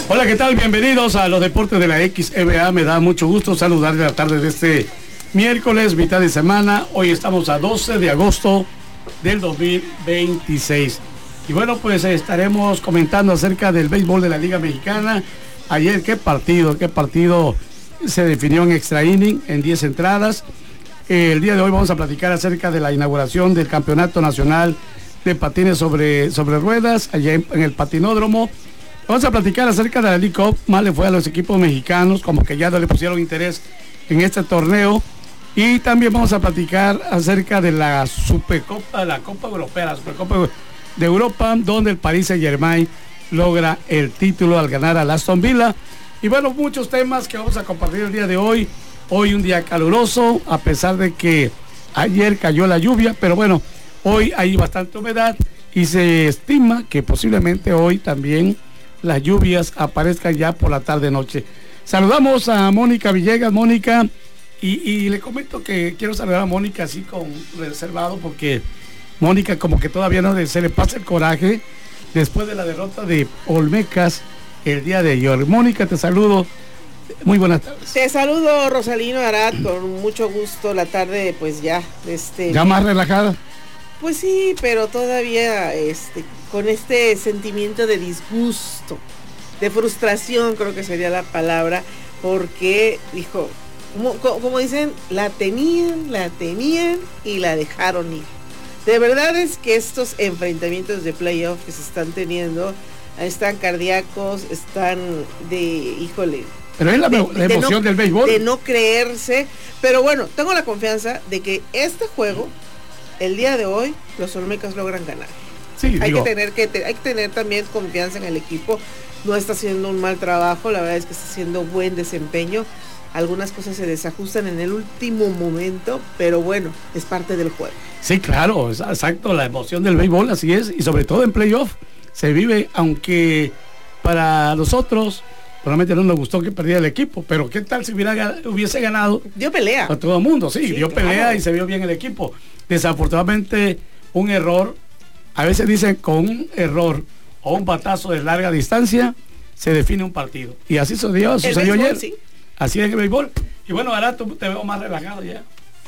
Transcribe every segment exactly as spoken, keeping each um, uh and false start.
Hola, ¿qué tal? Bienvenidos a los deportes de la X B A. Me da mucho gusto saludarles la tarde de este miércoles, mitad de semana. Hoy estamos a doce de agosto del dos mil veintiséis. Y bueno, pues estaremos comentando acerca del béisbol de la Liga Mexicana. Ayer, qué partido, qué partido se definió en extra inning, en diez entradas. Eh, el día de hoy vamos a platicar acerca de la inauguración del Campeonato Nacional de Patines sobre, sobre Ruedas, allá en, en el patinódromo. Vamos a platicar acerca de la League Cup. Mal le fue a los equipos mexicanos, como que ya no le pusieron interés en este torneo. Y también vamos a platicar acerca de la Supercopa, la Copa Europea, la Supercopa de Europa, donde el Paris Saint-Germain logra el título al ganar al Aston Villa. Y bueno, muchos temas que vamos a compartir el día de hoy. Hoy un día caluroso, a pesar de que ayer cayó la lluvia, pero bueno, hoy hay bastante humedad y se estima que posiblemente hoy también las lluvias aparezcan ya por la tarde-noche. Saludamos a Mónica Villegas. Mónica, y, y le comento que quiero saludar a Mónica así con reservado, porque Mónica como que todavía no se le pasa el coraje después de la derrota de Olmecas el día de ayer. Mónica, te saludo. Muy buenas tardes. Te saludo, Rosalino Arad, con mucho gusto. La tarde, pues ya, este. ¿Ya más relajada? Pues sí, pero todavía, este, con este sentimiento de disgusto, de frustración, creo que sería la palabra, porque, dijo, como, como dicen, la tenían, la tenían y la dejaron ir. De verdad es que estos enfrentamientos de playoff que se están teniendo están cardíacos, están de, híjole. Pero es la, de, la emoción de no, del béisbol. De no creerse. Pero bueno, tengo la confianza de que este juego, el día de hoy, los Olmecas logran ganar. Sí, hay digo. que tener que hay que tener también confianza en el equipo. No está haciendo un mal trabajo, la verdad es que está haciendo buen desempeño. Algunas cosas se desajustan en el último momento, pero bueno, es parte del juego. Sí, claro, exacto, la emoción del béisbol, así es, y sobre todo en playoff se vive, aunque para nosotros probablemente no nos gustó que perdiera el equipo, pero qué tal si hubiera, hubiese ganado. Dio pelea a todo el mundo, sí, sí dio claro. pelea y se vio bien el equipo. Desafortunadamente un error, a veces dicen con un error o un batazo de larga distancia se define un partido, y así sucedió, sucedió béisbol, ayer, sí. Así es el béisbol. Y bueno, ahora tú te veo más relajado ya.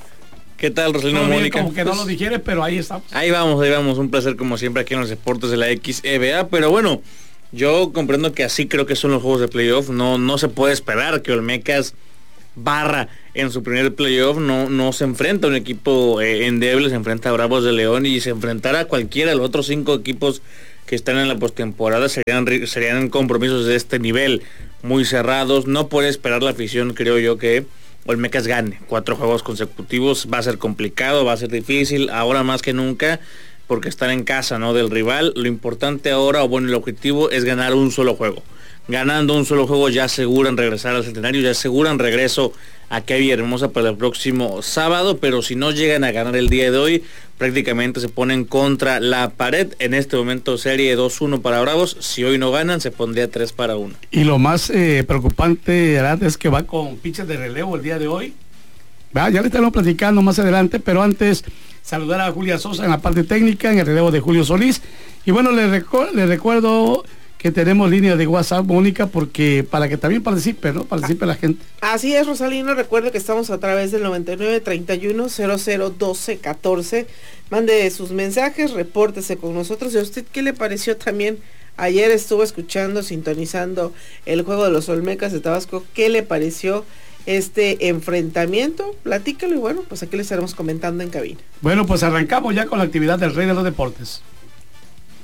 ¿Qué tal, Rosalino, Bien, Mónica? como que pues, no lo digieres, pero ahí estamos. Ahí vamos, ahí vamos, un placer como siempre aquí en los deportes de la X B A, pero bueno, yo comprendo que así creo que son los juegos de playoff, no, no se puede esperar que Olmecas barra en su primer playoff, no, no se enfrenta a un equipo eh, endeble, se enfrenta a Bravos de León, y se enfrentara a cualquiera de los otros cinco equipos que están en la postemporada, serían, serían compromisos de este nivel, muy cerrados. No puede esperar la afición, creo yo, que Olmecas gane cuatro juegos consecutivos. Va a ser complicado, va a ser difícil, ahora más que nunca, porque están en casa, ¿no?, del rival. Lo importante ahora, o bueno, el objetivo es ganar un solo juego. Ganando un solo juego ya aseguran regresar al Centenario, ya aseguran regreso a Kevin Hermosa para el próximo sábado, pero si no llegan a ganar el día de hoy, prácticamente se ponen contra la pared. En este momento serie dos uno para Bravos, si hoy no ganan se pondría tres para uno. Y lo más eh, preocupante, Arad, es que va con pitches de relevo el día de hoy. Va, ya le estaremos platicando más adelante, pero antes saludar a Julia Sosa en la parte técnica, en el relevo de Julio Solís. Y bueno, le, recu- le recuerdo que tenemos línea de WhatsApp, Mónica, porque para que también participe, ¿no? Participe la gente. Así es, Rosalino, recuerde que estamos a través del noventa y nueve, treinta y uno, cero cero, doce, catorce. Mande sus mensajes, repórtese con nosotros. ¿Y a usted qué le pareció también? Ayer estuvo escuchando, sintonizando el juego de los Olmecas de Tabasco. ¿Qué le pareció este enfrentamiento? Platícalo y bueno, pues aquí le estaremos comentando en cabina. Bueno, pues arrancamos ya con la actividad del Rey de los Deportes.